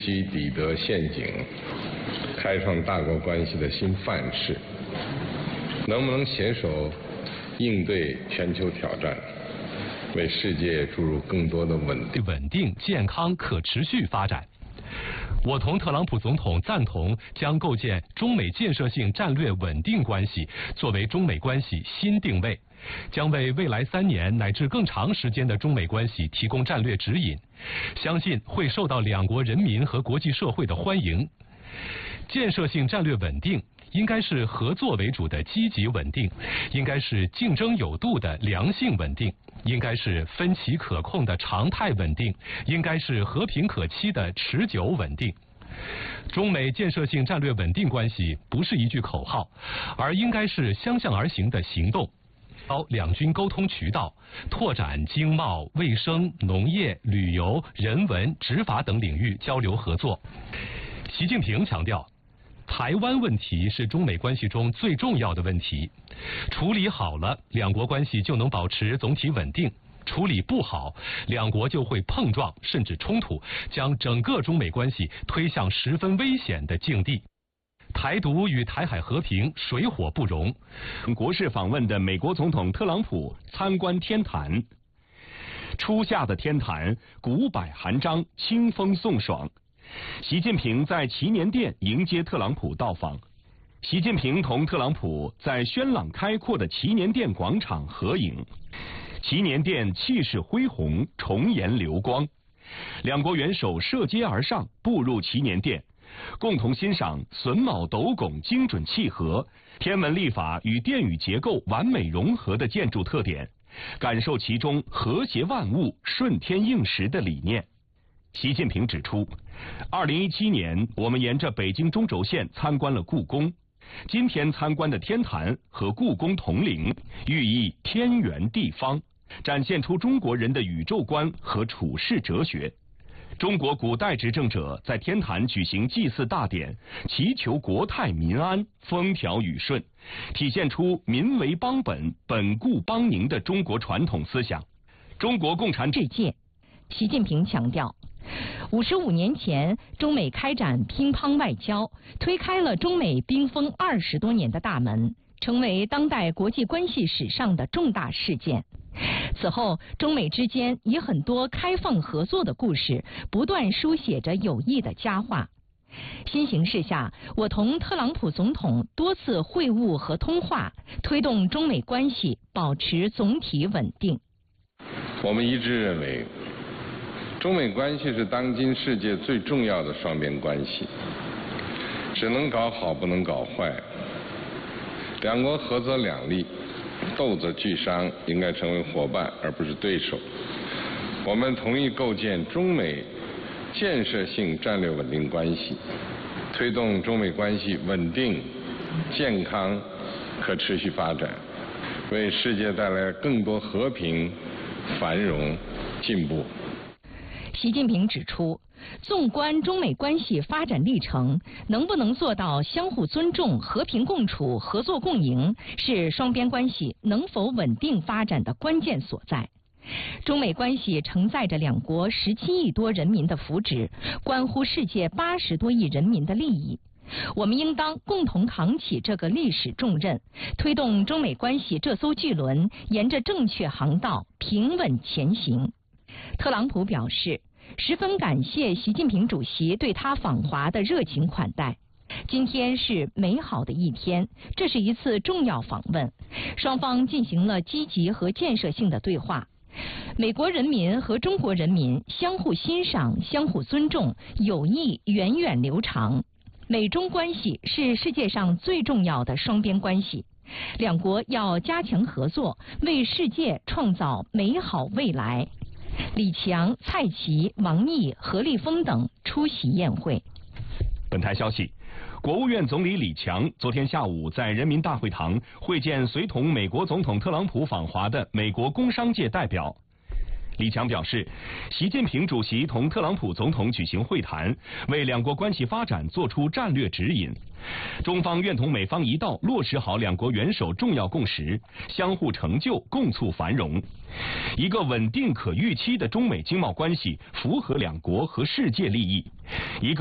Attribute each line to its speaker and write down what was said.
Speaker 1: 基底德陷阱，开创大国关系的新范式，能不能携手应对全球挑战，为世界注入更多的稳
Speaker 2: 定、健康、可持续发展。我同特朗普总统赞同将构建中美建设性战略稳定关系作为中美关系新定位，将为未来3年乃至更长时间的中美关系提供战略指引，相信会受到两国人民和国际社会的欢迎。建设性战略稳定应该是合作为主的积极稳定，应该是竞争有度的良性稳定，应该是分歧可控的常态稳定，应该是和平可期的持久稳定。中美建设性战略稳定关系不是一句口号，而应该是相向而行的行动。两军沟通渠道，拓展经贸、卫生、农业、旅游、人文、执法等领域交流合作。习近平强调，台湾问题是中美关系中最重要的问题，处理好了，两国关系就能保持总体稳定；处理不好，两国就会碰撞甚至冲突，将整个中美关系推向十分危险的境地。台独与台海和平水火不容。
Speaker 3: 国事访问的美国总统特朗普参观天坛，初夏的天坛古柏含章，清风送爽。习近平在祈年殿迎接特朗普到访。习近平同特朗普在轩朗开阔的祈年殿广场合影，祈年殿气势恢宏，重颜流光。两国元首涉阶而上，步入祈年殿，共同欣赏榫卯斗拱精准契合、天文历法与殿宇结构完美融合的建筑特点，感受其中和谐万物、顺天应时的理念。习近平指出，2017年我们沿着北京中轴线参观了故宫，今天参观的天坛和故宫同龄，寓意天圆地方，展现出中国人的宇宙观和处世哲学。中国古代执政者在天坛举行祭祀大典，祈求国泰民安、风调雨顺，体现出民为邦本、本固邦宁的中国传统思想。中国共产
Speaker 4: 世界，习近平强调，55年前，中美开展乒乓外交，推开了中美冰封20多年的大门，成为当代国际关系史上的重大事件。此后，中美之间以很多开放合作的故事，不断书写着友谊的佳话。新形势下，我同特朗普总统多次会晤和通话，推动中美关系保持总体稳定。
Speaker 1: 我们一致认为，中美关系是当今世界最重要的双边关系，只能搞好，不能搞坏。两国合则两利，斗则俱伤，应该成为伙伴而不是对手。我们同意构建中美建设性战略稳定关系，推动中美关系稳定、健康、可持续发展，为世界带来更多和平、繁荣、进步。
Speaker 4: 习近平指出，纵观中美关系发展历程，能不能做到相互尊重、和平共处、合作共赢，是双边关系能否稳定发展的关键所在。中美关系承载着两国17亿多人民的福祉，关乎世界80多亿人民的利益。我们应当共同扛起这个历史重任，推动中美关系这艘巨轮沿着正确航道平稳前行。特朗普表示，十分感谢习近平主席对他访华的热情款待。今天是美好的一天，这是一次重要访问，双方进行了积极和建设性的对话。美国人民和中国人民相互欣赏、相互尊重，友谊源远流长。美中关系是世界上最重要的双边关系，两国要加强合作，为世界创造美好未来。李强、蔡奇、王毅、何立峰等出席宴会。
Speaker 3: 本台消息，国务院总理李强昨天下午在人民大会堂会见随同美国总统特朗普访华的美国工商界代表。 李强表示，习近平主席同特朗普总统举行会谈，为两国关系发展作出战略指引。中方愿同美方一道落实好两国元首重要共识，相互成就，共促繁荣。一个稳定可预期的中美经贸关系符合两国和世界利益。一个